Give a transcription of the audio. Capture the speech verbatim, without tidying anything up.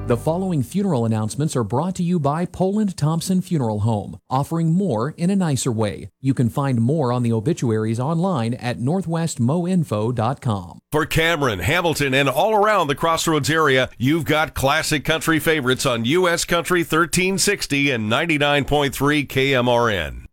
The following funeral announcements are brought to you by Poland Thompson Funeral Home, offering more in a nicer way. You can find more on the obituaries online at northwest mo info dot com. For Cameron, Hamilton, and all around the Crossroads area, you've got classic country favorites on U S Country thirteen sixty and ninety-nine point three K M R N.